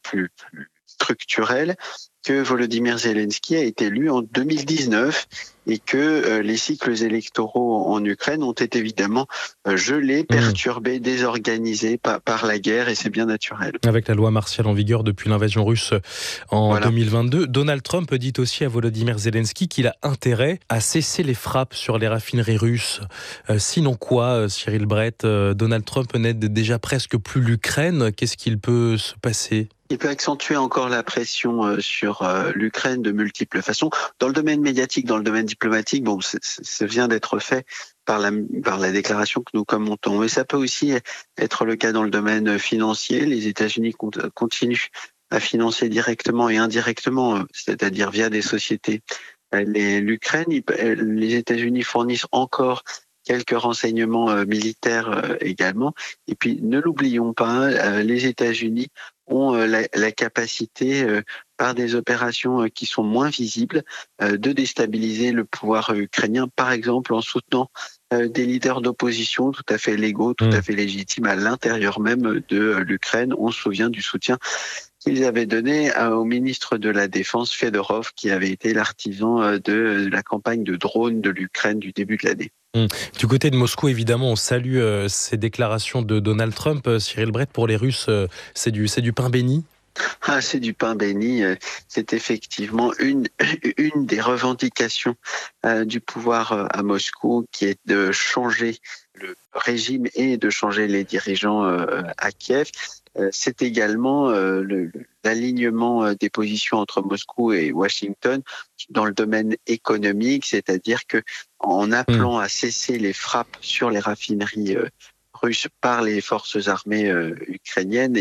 plus structurelle, que Volodymyr Zelensky a été élu en 2019 et que les cycles électoraux en Ukraine ont été évidemment gelés, perturbés, désorganisés par la guerre, et c'est bien naturel. Avec la loi martiale en vigueur depuis l'invasion russe en 2022, Donald Trump dit aussi à Volodymyr Zelensky qu'il a intérêt à cesser les frappes sur les raffineries russes. Sinon quoi, Cyril Brett, Donald Trump n'aide déjà presque plus l'Ukraine. Qu'est-ce qu'il peut se passer ? Il peut accentuer encore la pression sur l'Ukraine de multiples façons. Dans le domaine médiatique, dans le domaine diplomatique, ça vient d'être fait par la déclaration que nous commentons. Mais ça peut aussi être le cas dans le domaine financier. Les États-Unis continuent à financer directement et indirectement, c'est-à-dire via des sociétés, l'Ukraine. Les États-Unis fournissent encore quelques renseignements militaires également. Et puis, ne l'oublions pas, les États-Unis ont la capacité, par des opérations qui sont moins visibles, de déstabiliser le pouvoir ukrainien, par exemple en soutenant des leaders d'opposition tout à fait légaux, tout à fait légitimes à l'intérieur même de l'Ukraine. On se souvient du soutien qu'ils avaient donné au ministre de la Défense, Fedorov, qui avait été l'artisan de la campagne de drones de l'Ukraine du début de l'année. Du côté de Moscou, évidemment, on salue ces déclarations de Donald Trump. Cyril Brett, pour les Russes, c'est du pain béni ? C'est du pain béni. C'est effectivement une des revendications du pouvoir à Moscou, qui est de changer le régime et de changer les dirigeants à Kiev. C'est également l'alignement des positions entre Moscou et Washington dans le domaine économique, c'est-à-dire que en appelant à cesser les frappes sur les raffineries russes par les forces armées ukrainiennes,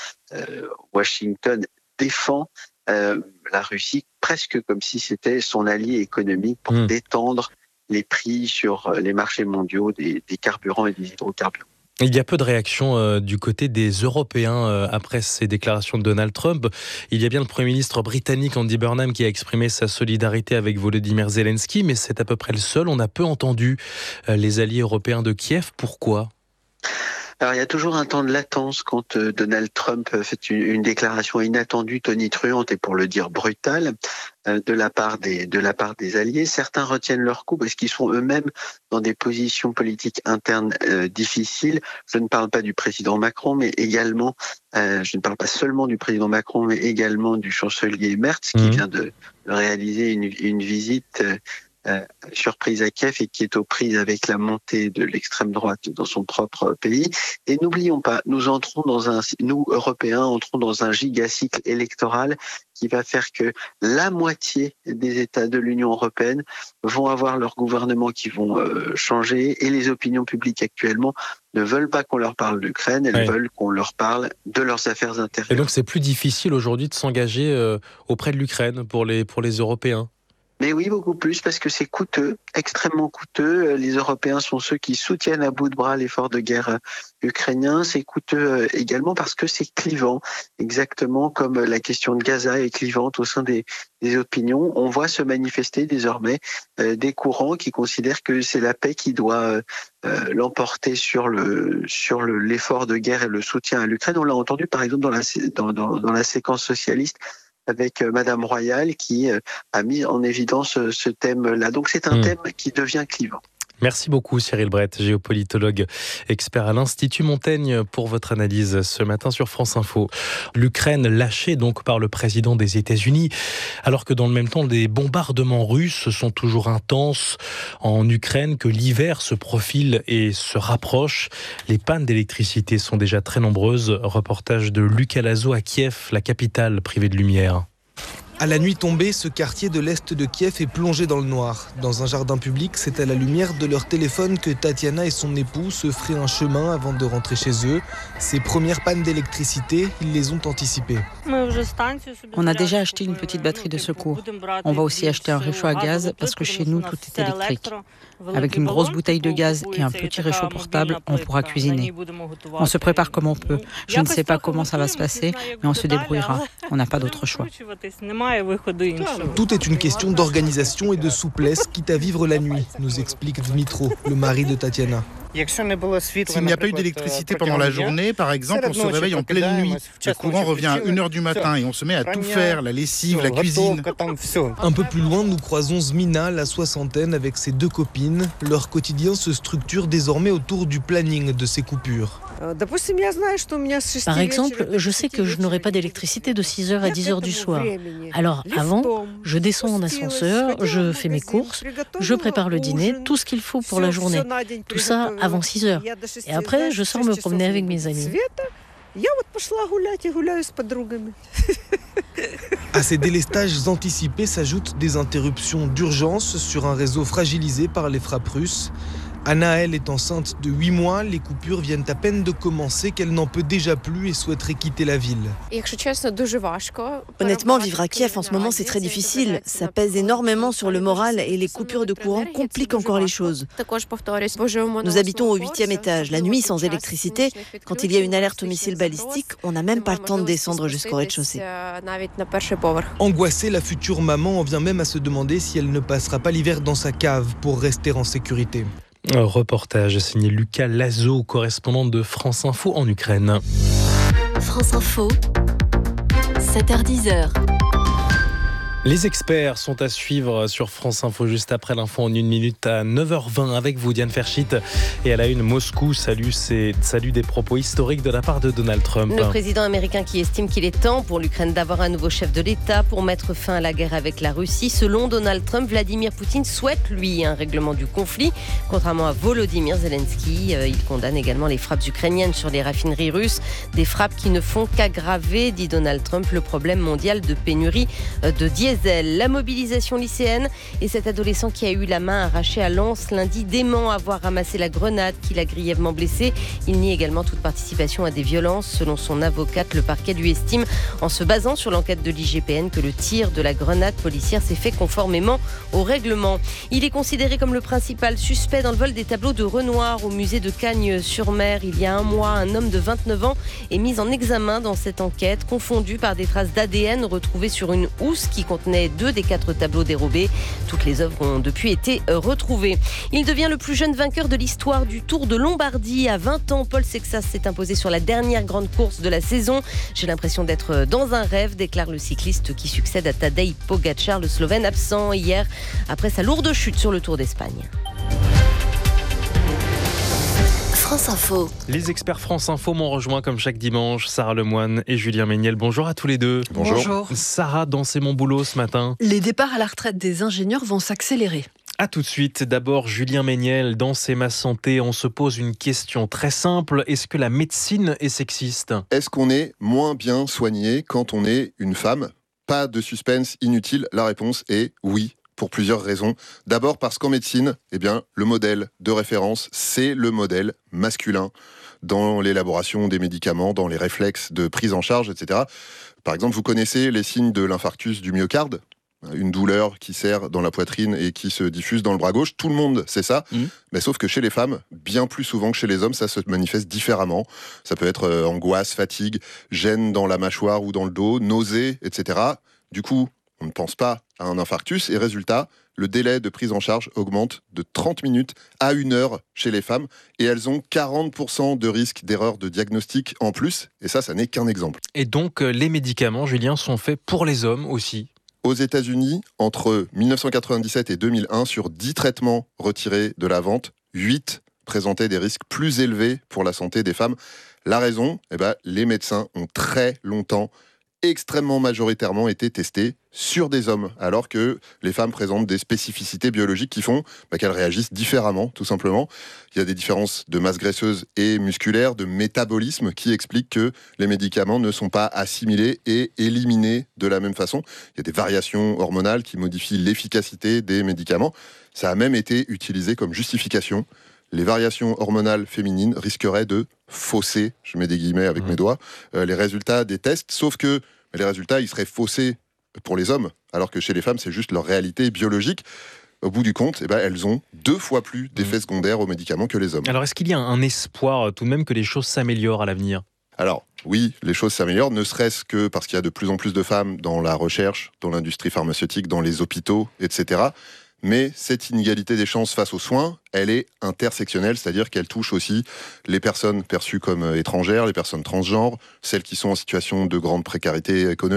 Washington défend la Russie presque comme si c'était son allié économique pour détendre les prix sur les marchés mondiaux des carburants et des hydrocarbures. Il y a peu de réactions du côté des Européens après ces déclarations de Donald Trump. Il y a bien le Premier ministre britannique Andy Burnham qui a exprimé sa solidarité avec Volodymyr Zelensky, mais c'est à peu près le seul. On a peu entendu les alliés européens de Kiev. Pourquoi ? Alors, il y a toujours un temps de latence quand Donald Trump fait une déclaration inattendue, tonitruante et pour le dire brutale de la part des alliés. Certains retiennent leur coup parce qu'ils sont eux-mêmes dans des positions politiques internes difficiles. Je ne parle pas du président Macron, mais également, je ne parle pas seulement du président Macron, mais également du chancelier Merz qui vient de réaliser une visite surprise à Kiev et qui est aux prises avec la montée de l'extrême droite dans son propre pays. Et n'oublions pas, nous, Européens, entrons dans un gigacycle électoral qui va faire que la moitié des États de l'Union européenne vont avoir leurs gouvernements qui vont changer, et les opinions publiques actuellement ne veulent pas qu'on leur parle d'Ukraine, elles veulent qu'on leur parle de leurs affaires intérieures. Et donc c'est plus difficile aujourd'hui de s'engager auprès de l'Ukraine pour les Européens ? Mais oui, beaucoup plus, parce que c'est coûteux, extrêmement coûteux. Les Européens sont ceux qui soutiennent à bout de bras l'effort de guerre ukrainien. C'est coûteux également parce que c'est clivant, exactement comme la question de Gaza est clivante au sein des opinions. On voit se manifester désormais des courants qui considèrent que c'est la paix qui doit l'emporter sur l'effort de guerre et le soutien à l'Ukraine. On l'a entendu par exemple dans la séquence socialiste, avec Madame Royal qui a mis en évidence ce thème-là. Donc c'est un thème qui devient clivant. Merci beaucoup Cyril Brett, géopolitologue, expert à l'Institut Montaigne, pour votre analyse ce matin sur France Info. L'Ukraine lâchée donc par le président des États-Unis, alors que dans le même temps, des bombardements russes sont toujours intenses en Ukraine, que l'hiver se profile et se rapproche. Les pannes d'électricité sont déjà très nombreuses. Reportage de Lucas Lazo à Kiev, la capitale privée de lumière. À la nuit tombée, ce quartier de l'est de Kiev est plongé dans le noir. Dans un jardin public, c'est à la lumière de leur téléphone que Tatiana et son époux se feraient un chemin avant de rentrer chez eux. Ces premières pannes d'électricité, ils les ont anticipées. On a déjà acheté une petite batterie de secours. On va aussi acheter un réchaud à gaz parce que chez nous, tout est électrique. Avec une grosse bouteille de gaz et un petit réchaud portable, on pourra cuisiner. On se prépare comme on peut. Je ne sais pas comment ça va se passer, mais on se débrouillera. On n'a pas d'autre choix. Tout est une question d'organisation et de souplesse, quitte à vivre la nuit, nous explique Dmitro, le mari de Tatiana. S'il n'y a pas eu d'électricité pendant la journée, par exemple, on se réveille en pleine nuit. Le courant revient à 1h du matin et on se met à tout faire, la lessive, la cuisine. Un peu plus loin, nous croisons Zmina, la soixantaine, avec ses 2 copines. Leur quotidien se structure désormais autour du planning de ces coupures. Par exemple, je sais que je n'aurai pas d'électricité de 6h à 10h du soir. Alors avant, je descends en ascenseur, je fais mes courses, je prépare le dîner, tout ce qu'il faut pour la journée. Tout ça avant 6h. Et après, je sors me promener avec mes amis. À ces délestages anticipés s'ajoutent des interruptions d'urgence sur un réseau fragilisé par les frappes russes. Anna, elle, est enceinte de 8 mois. Les coupures viennent à peine de commencer qu'elle n'en peut déjà plus et souhaiterait quitter la ville. Honnêtement, vivre à Kiev en ce moment, c'est très difficile. Ça pèse énormément sur le moral et les coupures de courant compliquent encore les choses. Nous habitons au 8e étage. La nuit, sans électricité, quand il y a une alerte au missile balistique, on n'a même pas le temps de descendre jusqu'au rez-de-chaussée. Angoissée, la future maman en vient même à se demander si elle ne passera pas l'hiver dans sa cave pour rester en sécurité. Un reportage signé Lucas Lazo, correspondant de France Info en Ukraine. France Info, 7h-10h. Les experts sont à suivre sur France Info juste après l'info en 1 minute à 9h20 avec vous, Diane Ferchit. Et à la une, Moscou salue des propos historiques de la part de Donald Trump. Le président américain qui estime qu'il est temps pour l'Ukraine d'avoir un nouveau chef de l'État pour mettre fin à la guerre avec la Russie. Selon Donald Trump, Vladimir Poutine souhaite, lui, un règlement du conflit. Contrairement à Volodymyr Zelensky, il condamne également les frappes ukrainiennes sur les raffineries russes. Des frappes qui ne font qu'aggraver, dit Donald Trump, le problème mondial de pénurie de diesel. La mobilisation lycéenne et cet adolescent qui a eu la main arrachée à Lens lundi dément avoir ramassé la grenade qui l'a grièvement blessé. Il nie également toute participation à des violences. Selon son avocate, le parquet lui estime, en se basant sur l'enquête de l'IGPN, que le tir de la grenade policière s'est fait conformément au règlement. Il est considéré comme le principal suspect dans le vol des tableaux de Renoir au musée de Cagnes-sur-Mer. Il y a un mois, un homme de 29 ans est mis en examen dans cette enquête, confondu par des traces d'ADN retrouvées sur une housse qui contenait 2 des 4 tableaux dérobés. Toutes les œuvres ont depuis été retrouvées. Il devient le plus jeune vainqueur de l'histoire du Tour de Lombardie. À 20 ans, Paul Sexas s'est imposé sur la dernière grande course de la saison. J'ai l'impression d'être dans un rêve, déclare le cycliste qui succède à Tadej Pogačar, le Slovène absent hier après sa lourde chute sur le Tour d'Espagne. France Info. Les experts France Info m'ont rejoint comme chaque dimanche, Sarah Lemoine et Julien Méniel. Bonjour à tous les deux. Bonjour. Sarah, dans C'est mon boulot ce matin. Les départs à la retraite des ingénieurs vont s'accélérer. A tout de suite. D'abord, Julien Méniel, dans C'est ma santé, on se pose une question très simple. Est-ce que la médecine est sexiste ? Est-ce qu'on est moins bien soigné quand on est une femme ? Pas de suspense inutile, la réponse est oui. Pour plusieurs raisons. D'abord parce qu'en médecine, le modèle de référence, c'est le modèle masculin dans l'élaboration des médicaments, dans les réflexes de prise en charge, etc. Par exemple, vous connaissez les signes de l'infarctus du myocarde ? Une douleur qui serre dans la poitrine et qui se diffuse dans le bras gauche. Tout le monde sait ça, mais sauf que chez les femmes, bien plus souvent que chez les hommes, ça se manifeste différemment. Ça peut être angoisse, fatigue, gêne dans la mâchoire ou dans le dos, nausées, etc. Du coup, on ne pense pas à un infarctus et résultat, le délai de prise en charge augmente de 30 minutes à 1 heure chez les femmes et elles ont 40% de risque d'erreur de diagnostic en plus et ça n'est qu'un exemple. Et donc les médicaments, Julien, sont faits pour les hommes aussi ? Aux États-Unis, entre 1997 et 2001, sur 10 traitements retirés de la vente, 8 présentaient des risques plus élevés pour la santé des femmes. La raison, les médecins ont très longtemps extrêmement majoritairement été testés sur des hommes, alors que les femmes présentent des spécificités biologiques qui font qu'elles réagissent différemment, tout simplement. Il y a des différences de masse graisseuse et musculaire, de métabolisme, qui expliquent que les médicaments ne sont pas assimilés et éliminés de la même façon. Il y a des variations hormonales qui modifient l'efficacité des médicaments. Ça a même été utilisé comme justification. Les variations hormonales féminines risqueraient de fausser, je mets des guillemets avec mes doigts, les résultats des tests, sauf que les résultats, ils seraient faussés pour les hommes, alors que chez les femmes, c'est juste leur réalité biologique. Au bout du compte, elles ont 2 fois plus d'effets secondaires aux médicaments que les hommes. Alors, est-ce qu'il y a un espoir tout de même que les choses s'améliorent à l'avenir ? Alors, oui, les choses s'améliorent, ne serait-ce que parce qu'il y a de plus en plus de femmes dans la recherche, dans l'industrie pharmaceutique, dans les hôpitaux, etc. Mais cette inégalité des chances face aux soins, elle est intersectionnelle, c'est-à-dire qu'elle touche aussi les personnes perçues comme étrangères, les personnes transgenres, celles qui sont en situation de grande précarité économique,